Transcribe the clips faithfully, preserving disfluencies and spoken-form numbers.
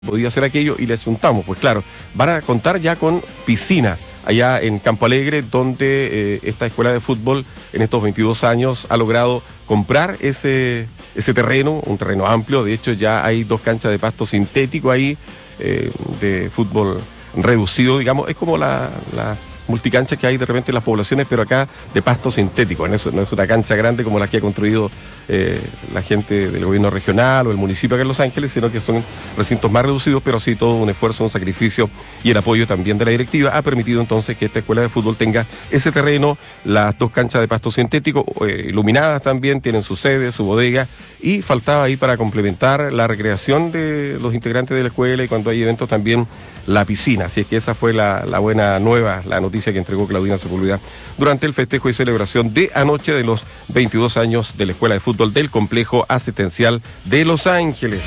podía hacer aquello y les juntamos. Pues claro, van a contar ya con piscina allá en Campo Alegre, donde eh, esta escuela de fútbol en estos veintidós años ha logrado comprar ese, ese terreno, un terreno amplio. De hecho ya hay dos canchas de pasto sintético ahí, eh, de fútbol reducido, digamos. Es como la... la multicanchas que hay de repente en las poblaciones, pero acá de pasto sintético. No es, no es una cancha grande como la que ha construido eh, la gente del gobierno regional o el municipio acá en Los Ángeles, sino que son recintos más reducidos, pero sí todo un esfuerzo, un sacrificio y el apoyo también de la directiva ha permitido entonces que esta escuela de fútbol tenga ese terreno, las dos canchas de pasto sintético, eh, iluminadas también, tienen su sede, su bodega, y faltaba ahí para complementar la recreación de los integrantes de la escuela y cuando hay eventos también la piscina. Así es que esa fue la, la buena nueva, la noticia que entregó Claudina Sepúlveda durante el festejo y celebración de anoche de los veintidós años de la Escuela de Fútbol del Complejo Asistencial de Los Ángeles.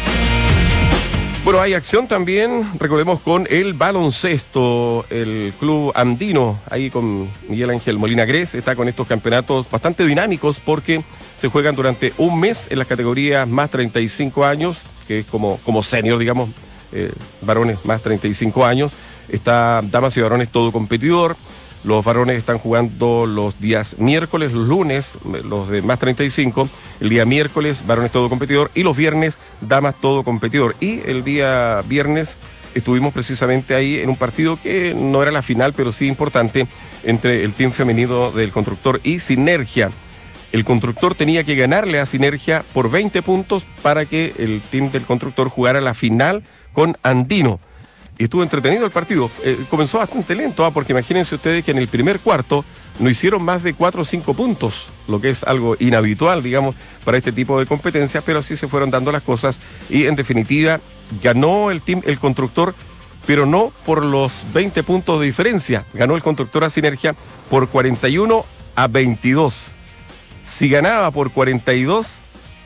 Bueno, hay acción también, recordemos, con el baloncesto, el Club Andino, ahí con Miguel Ángel Molina Gres, está con estos campeonatos bastante dinámicos porque se juegan durante un mes en las categorías más treinta y cinco años, que es como, como senior, digamos, eh, varones más treinta y cinco años, está damas y varones todo competidor. Los varones están jugando los días miércoles, los lunes, los de más treinta y cinco, el día miércoles, varones todo competidor, y los viernes, damas todo competidor. Y el día viernes estuvimos precisamente ahí en un partido que no era la final, pero sí importante, entre el team femenino del Constructor y Sinergia. El Constructor tenía que ganarle a Sinergia por veinte puntos para que el team del Constructor jugara la final con Andino. Y estuvo entretenido el partido. Eh, comenzó bastante lento, ¿ah? Porque imagínense ustedes que en el primer cuarto no hicieron más de cuatro o cinco puntos, lo que es algo inhabitual, digamos, para este tipo de competencias, pero así se fueron dando las cosas y en definitiva ganó el team, el Constructor, pero no por los veinte puntos de diferencia. Ganó el Constructor a Sinergia por cuarenta y uno a veintidós. Si ganaba por cuarenta y dos,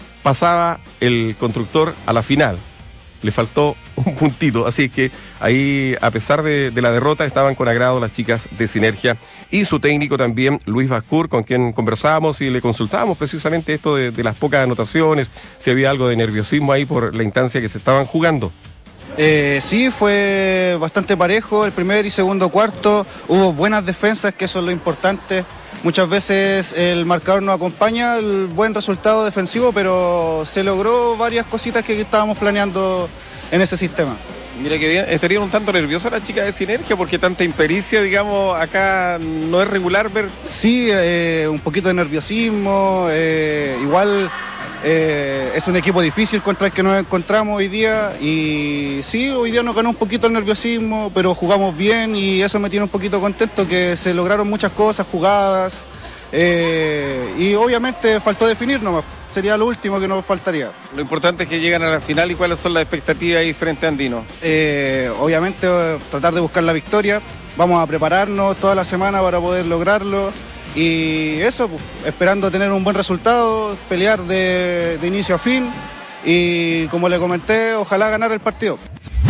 pasaba el Constructor a la final. Le faltó un puntito, así que ahí, a pesar de, de la derrota, estaban con agrado las chicas de Sinergia y su técnico también, Luis Bascur, con quien conversábamos y le consultábamos precisamente esto de, de las pocas anotaciones, si había algo de nerviosismo ahí por la instancia que se estaban jugando. Eh, sí, fue bastante parejo el primer y segundo cuarto, hubo buenas defensas, que eso es lo importante. Muchas veces el marcador no acompaña el buen resultado defensivo, pero se logró varias cositas que estábamos planeando en ese sistema. Mira que bien, estarían un tanto nerviosas las chicas de Sinergia porque tanta impericia, digamos, acá no es regular ver. Sí, eh, un poquito de nerviosismo, eh, igual eh, es un equipo difícil contra el que nos encontramos hoy día y sí, hoy día nos ganó un poquito el nerviosismo, pero jugamos bien y eso me tiene un poquito contento, que se lograron muchas cosas, jugadas, eh, y obviamente faltó definir nomás. Sería lo último que nos faltaría. Lo importante es que llegan a la final. ¿Y cuáles son las expectativas ahí frente a Andino? Eh, obviamente eh, tratar de buscar la victoria. Vamos a prepararnos toda la semana para poder lograrlo. Y eso, pues, esperando tener un buen resultado, pelear de, de inicio a fin. Y como le comenté, ojalá ganar el partido.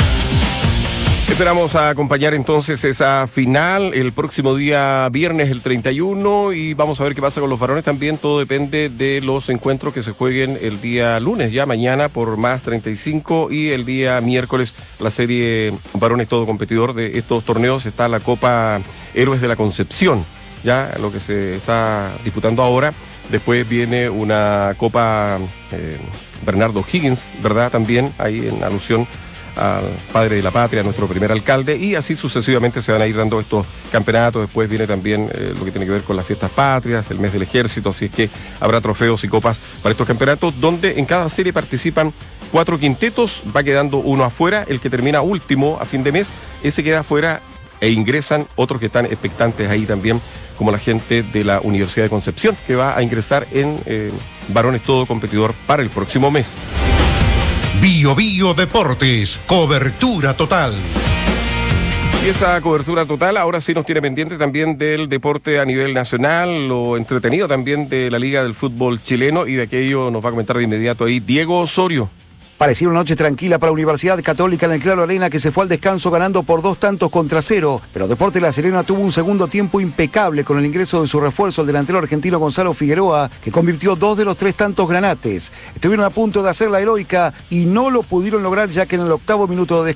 Esperamos a acompañar entonces esa final el próximo día viernes, el treinta y uno, y vamos a ver qué pasa con los varones también. Todo depende de los encuentros que se jueguen el día lunes, ya mañana por más treinta y cinco, y el día miércoles la serie varones todo competidor de estos torneos. Está la Copa Héroes de la Concepción, ya lo que se está disputando ahora. Después viene una Copa eh, Bernardo Higgins, ¿verdad? También ahí en alusión al padre de la patria, nuestro primer alcalde, y así sucesivamente se van a ir dando estos campeonatos. Después viene también eh, lo que tiene que ver con las fiestas patrias, el mes del ejército, así es que habrá trofeos y copas para estos campeonatos, donde en cada serie participan cuatro quintetos, va quedando uno afuera, el que termina último a fin de mes, ese queda afuera e ingresan otros que están expectantes ahí también, como la gente de la Universidad de Concepción, que va a ingresar en eh, varones todo competidor para el próximo mes. Bio Bio Deportes, cobertura total. Y esa cobertura total ahora sí nos tiene pendiente también del deporte a nivel nacional, lo entretenido también de la Liga del Fútbol Chileno, y de aquello nos va a comentar de inmediato ahí Diego Osorio. Parecía una noche tranquila para Universidad Católica en el Claro Arena, que se fue al descanso ganando por dos tantos contra cero, pero Deportes La Serena tuvo un segundo tiempo impecable con el ingreso de su refuerzo, el delantero argentino Gonzalo Figueroa, que convirtió dos de los tres tantos granates. Estuvieron a punto de hacer la heroica y no lo pudieron lograr, ya que en el octavo minuto de